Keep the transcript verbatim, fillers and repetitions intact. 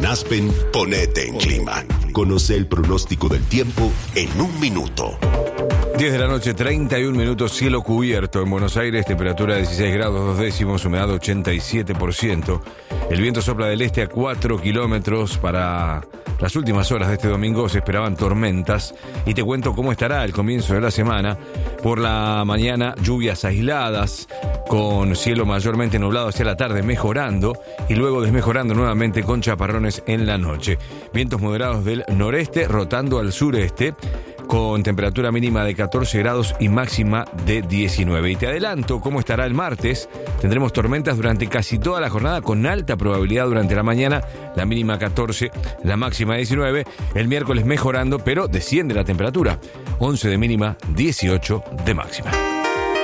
En Aspen, ponete en clima. Conoce el pronóstico del tiempo en un minuto. diez de la noche, treinta y un minutos, cielo cubierto en Buenos Aires, temperatura dieciséis grados dos décimos, humedad ochenta y siete por ciento. El viento sopla del este a cuatro kilómetros. Para las últimas horas de este domingo se esperaban tormentas y te cuento cómo estará el comienzo de la semana. Por la mañana, lluvias aisladas, con cielo mayormente nublado hacia la tarde, mejorando y luego desmejorando nuevamente con chaparrones en la noche. Vientos moderados del noreste rotando al sureste, con temperatura mínima de catorce grados y máxima de diecinueve. Y te adelanto cómo estará el martes. Tendremos tormentas durante casi toda la jornada, con alta probabilidad durante la mañana, la mínima catorce, la máxima diecinueve. El miércoles mejorando, pero desciende la temperatura, once de mínima, dieciocho de máxima.